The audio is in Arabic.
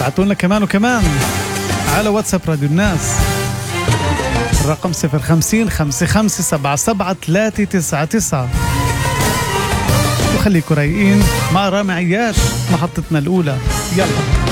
ابعتوا كمان وكمان على واتساب راديو الناس، الرقم 050-55-77-399. وخليكوا رايقين مع رامي عياش محطتنا الأولى. يلا